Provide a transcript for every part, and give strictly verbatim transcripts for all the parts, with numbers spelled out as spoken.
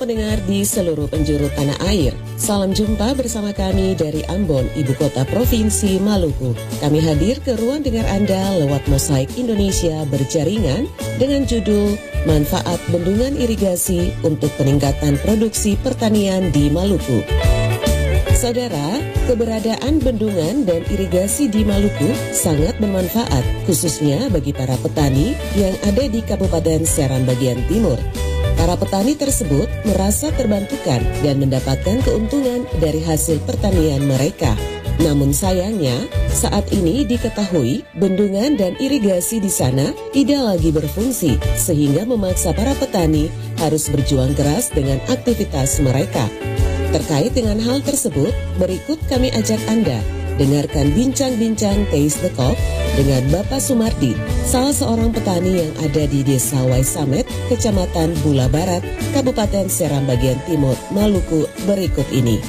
pendengar di seluruh penjuru tanah air. Salam jumpa bersama kami dari Ambon, ibu kota provinsi Maluku. Kami hadir ke ruang dengar Anda lewat Mosaik Indonesia berjaringan dengan judul Manfaat Bendungan Irigasi untuk Peningkatan Produksi Pertanian di Maluku. Saudara, keberadaan bendungan dan irigasi di Maluku sangat bermanfaat, khususnya bagi para petani yang ada di Kabupaten Seram bagian timur. Para petani tersebut merasa terbantukan dan mendapatkan keuntungan dari hasil pertanian mereka. Namun sayangnya, saat ini diketahui bendungan dan irigasi di sana tidak lagi berfungsi, sehingga memaksa para petani harus berjuang keras dengan aktivitas mereka. Terkait dengan hal tersebut, berikut kami ajak Anda dengarkan bincang-bincang Taste the Talk dengan Bapak Sumardi, salah seorang petani yang ada di Desa Waisamet, Kecamatan Bula Barat, Kabupaten Seram bagian Timur, Maluku berikut ini.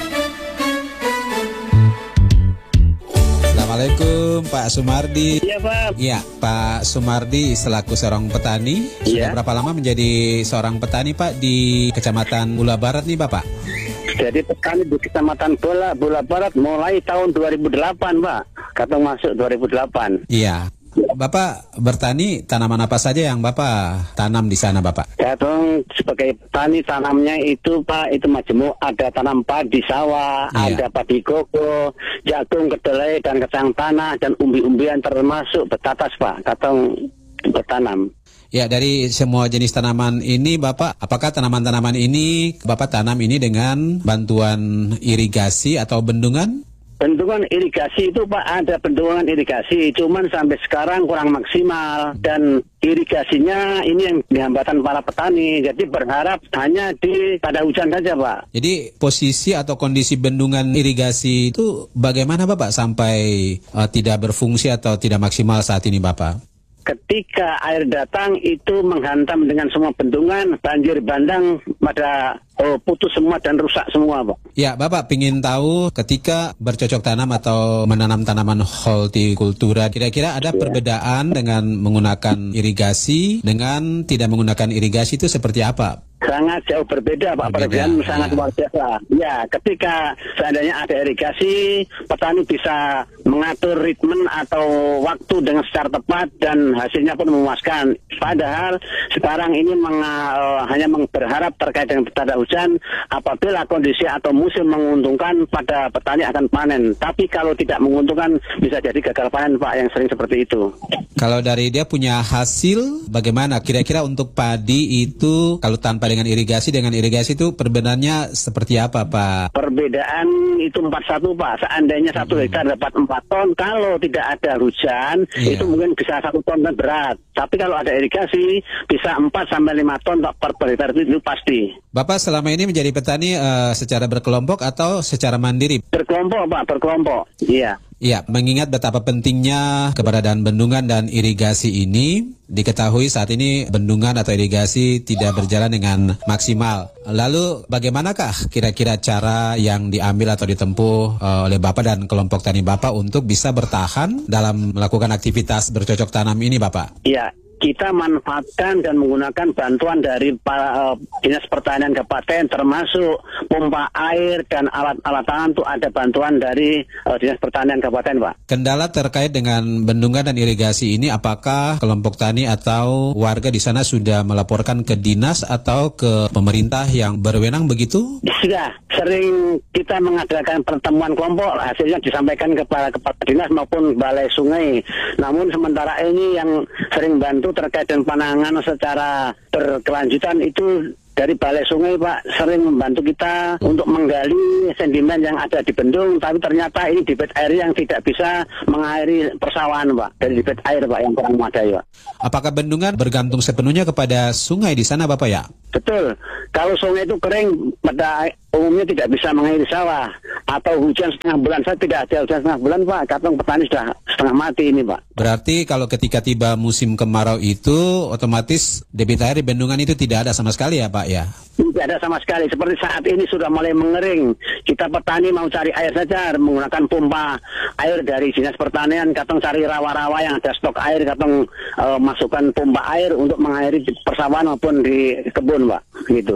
Assalamualaikum Pak Sumardi. Iya Pak. Iya Pak Sumardi selaku seorang petani. Sudah ya. berapa lama menjadi seorang petani Pak di Kecamatan Bula Barat nih Bapak? Jadi petani di Kecamatan Bula, Bula Barat mulai tahun dua ribu delapan Pak. Katong masuk dua ribu delapan. Iya. Bapak bertani tanaman apa saja yang Bapak tanam di sana Bapak? Katong sebagai petani tanamnya itu Pak, itu majemuk, ada tanam padi sawah, Iya. ada padi koko, jagung, kedelai, dan kacang tanah, dan umbi-umbian termasuk betatas Pak. Katong bertanam. Ya, dari semua jenis tanaman ini Bapak, apakah tanaman-tanaman ini Bapak tanam ini dengan bantuan irigasi atau bendungan? Bendungan irigasi itu Pak, ada bendungan irigasi, cuman sampai sekarang kurang maksimal, dan irigasinya ini yang dihambatan para petani, jadi berharap hanya di pada hujan saja Pak. Jadi posisi atau kondisi bendungan irigasi itu bagaimana Bapak sampai uh, tidak berfungsi atau tidak maksimal saat ini Bapak? Ketika air datang itu menghantam dengan semua bendungan, banjir bandang pada oh, putus semua dan rusak semua Pak. Ya Bapak ingin tahu ketika bercocok tanam atau menanam tanaman hortikultura, kira-kira ada ya. perbedaan dengan menggunakan irigasi dengan tidak menggunakan irigasi itu seperti apa? Sangat jauh berbeda Pak, perbedaan ya. sangat luar biasa. Ya, ketika seandainya ada irigasi, petani bisa mengatur ritme atau waktu dengan secara tepat dan hasilnya pun memuaskan. Padahal sekarang ini meng, uh, hanya berharap terkait dengan tanda hujan, apabila kondisi atau musim menguntungkan pada petani akan panen. Tapi kalau tidak menguntungkan bisa jadi gagal panen Pak, yang sering seperti itu. Kalau dari dia punya hasil, bagaimana? Kira-kira untuk padi itu kalau tanpa dengan irigasi, dengan irigasi itu perbedaannya seperti apa Pak? Perbedaan itu empat satu Pak. Seandainya satu hmm. hektar dapat empat ton, kalau tidak ada hujan, yeah. itu mungkin bisa satu ton dan berat. Tapi kalau ada irigasi, bisa empat sampai lima ton per, per hektar itu, itu pasti. Bapak selama ini menjadi petani uh, secara berkelompok atau secara mandiri? Berkelompok Pak, berkelompok. Iya. Ya, mengingat betapa pentingnya keberadaan bendungan dan irigasi ini, diketahui saat ini bendungan atau irigasi tidak berjalan dengan maksimal. Lalu bagaimanakah kira-kira cara yang diambil atau ditempuh uh, oleh Bapak dan kelompok tani Bapak untuk bisa bertahan dalam melakukan aktivitas bercocok tanam ini Bapak? Iya. Kita manfaatkan dan menggunakan bantuan dari uh, Dinas Pertanian Kabupaten, termasuk pompa air dan alat-alat tangan itu ada bantuan dari uh, Dinas Pertanian Kabupaten Pak. Kendala terkait dengan bendungan dan irigasi ini, apakah kelompok tani atau warga di sana sudah melaporkan ke dinas atau ke pemerintah yang berwenang begitu? Sudah, sering kita mengadakan pertemuan kelompok, hasilnya disampaikan kepada kepala dinas maupun balai sungai. Namun sementara ini yang sering bantu terkait dengan penanganan secara berkelanjutan itu dari balai sungai Pak, sering membantu kita untuk menggali sedimen yang ada di bendung, tapi ternyata ini debit air yang tidak bisa mengairi persawahan Pak, dari debit air Pak yang kurang memadai Pak. Apakah bendungan bergantung sepenuhnya kepada sungai di sana Bapak ya? Betul, kalau sungai itu kering pada umumnya tidak bisa mengairi sawah, atau hujan setengah bulan, saya tidak ada hujan setengah bulan Pak, katong petani sudah setengah mati ini Pak. Berarti kalau ketika tiba musim kemarau itu, otomatis debit air di bendungan itu tidak ada sama sekali ya Pak ya? Tidak ada sama sekali, seperti saat ini sudah mulai mengering. Kita petani mau cari air saja menggunakan pompa air dari Dinas Pertanian, katong cari rawa-rawa yang ada stok air, katong uh, masukkan pompa air untuk mengairi persawahan maupun di kebun Pak, gitu.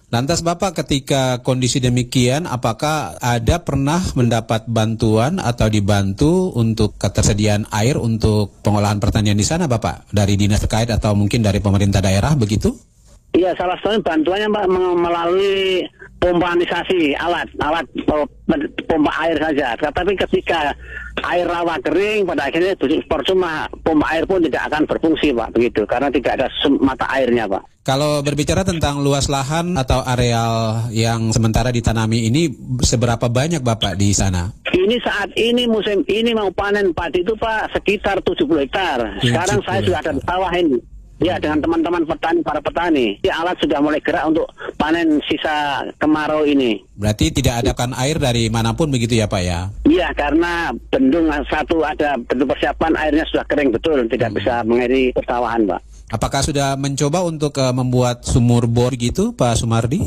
Lantas Bapak ketika kondisi demikian, apakah ada pernah mendapat bantuan atau dibantu untuk ketersediaan air untuk pengolahan pertanian di sana Bapak? Dari dinas terkait atau mungkin dari pemerintah daerah begitu? Iya, salah satunya bantuannya Pak melalui pompanisasi, alat, alat pompa air saja. Tetapi ketika air rawa kering, pada akhirnya percuma pompa air pun tidak akan berfungsi Pak, begitu, karena tidak ada mata airnya Pak. Kalau berbicara tentang luas lahan atau areal yang sementara ditanami ini, seberapa banyak Bapak di sana? Ini saat ini musim ini mau panen padi itu Pak sekitar tujuh puluh hektar. Sekarang saya sudah ada sawah ini. Ya, dengan teman-teman petani, para petani. Ya, alat sudah mulai gerak untuk panen sisa kemarau ini. Berarti tidak adakan air dari manapun begitu ya Pak ya? Iya, karena bendung satu ada bentuk persiapan, airnya sudah kering betul, tidak hmm. bisa mengairi persawahan Pak. Apakah sudah mencoba untuk uh, membuat sumur bor gitu Pak Sumardi?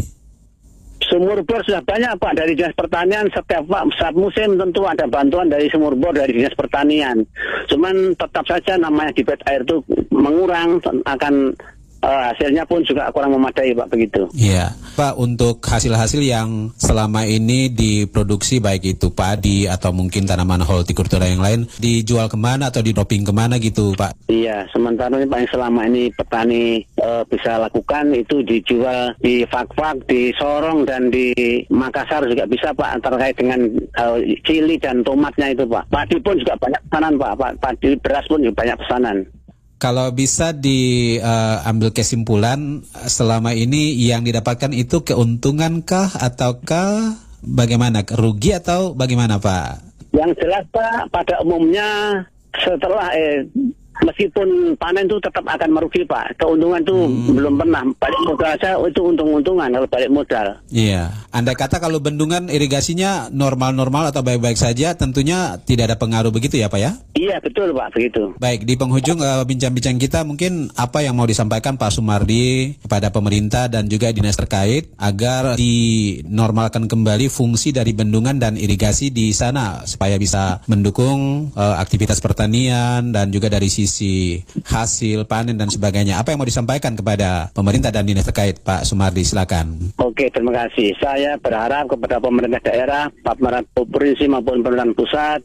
Sumur bor sudah banyak Pak dari Dinas Pertanian. Setiap Pak, saat musim tentu ada bantuan dari sumur bor dari Dinas Pertanian. Cuman tetap saja namanya debit air itu mengurang, akan uh, hasilnya pun juga kurang memadai Pak, begitu. Iya Pak, untuk hasil-hasil yang selama ini diproduksi baik itu padi atau mungkin tanaman hortikultura yang lain, dijual kemana atau di dropping kemana gitu Pak? Iya, sementara ini Pak yang selama ini petani uh, bisa lakukan itu dijual di Fak-Fak, di Sorong dan di Makassar juga bisa Pak, terkait dengan uh, cili dan tomatnya itu Pak. Padi pun juga banyak pesanan Pak, Pak. Padi beras pun juga banyak pesanan. Kalau bisa diambil uh, kesimpulan, selama ini yang didapatkan itu keuntungankah ataukah bagaimana, rugi atau bagaimana Pak? Yang jelas Pak, pada umumnya setelah eh, meskipun panen itu tetap akan merugi Pak. Keuntungan itu hmm. belum pernah. Balik modal saja itu untung-untungan kalau balik modal. Iya. Andai kata kalau bendungan irigasinya normal-normal atau baik-baik saja, tentunya tidak ada pengaruh begitu ya Pak ya? Iya betul Pak, begitu. Baik, di penghujung uh, bincang-bincang kita, mungkin apa yang mau disampaikan Pak Sumardi kepada pemerintah dan juga dinas terkait agar dinormalkan kembali fungsi dari bendungan dan irigasi di sana supaya bisa mendukung uh, aktivitas pertanian dan juga dari sisi hasil panen dan sebagainya. Apa yang mau disampaikan kepada pemerintah dan dinas terkait Pak Sumardi, silakan. Oke, terima kasih. Saya berharap kepada pemerintah daerah, pemerintah provinsi maupun pemerintah pusat,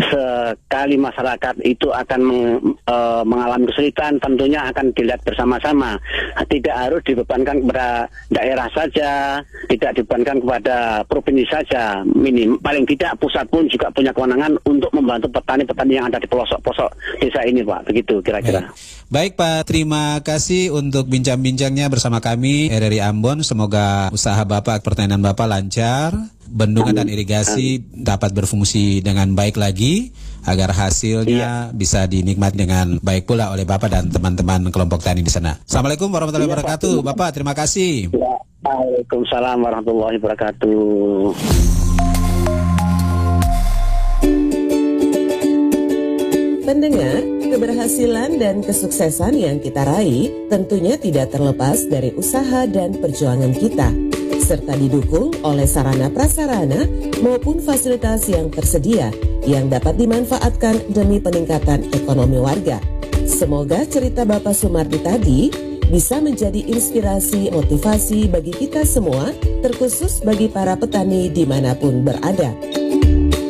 sekali masyarakat itu akan meng, e, mengalami kesulitan, tentunya akan dilihat bersama-sama. Tidak harus dibebankan kepada daerah saja, tidak dibebankan kepada provinsi saja. Minim, paling tidak pusat pun juga punya kewenangan untuk membantu petani-petani yang ada di pelosok-pelosok desa ini Pak, begitu kira-kira. Baik. Baik Pak, terima kasih untuk bincang-bincangnya bersama kami R R I Ambon. Semoga usaha Bapak, pertanian Bapak lancar, bendungan dan irigasi dapat berfungsi dengan baik lagi, agar hasilnya ya. bisa dinikmati dengan baik pula oleh Bapak dan teman-teman kelompok tani di sana. Assalamualaikum warahmatullahi ya, wabarakatuh. Pak. Bapak, terima kasih. Ya. Waalaikumsalam warahmatullahi wabarakatuh. Pendengar, keberhasilan dan kesuksesan yang kita raih tentunya tidak terlepas dari usaha dan perjuangan kita, serta didukung oleh sarana prasarana maupun fasilitas yang tersedia yang dapat dimanfaatkan demi peningkatan ekonomi warga. Semoga cerita Bapak Sumardi tadi bisa menjadi inspirasi motivasi bagi kita semua, terkhusus bagi para petani dimanapun berada.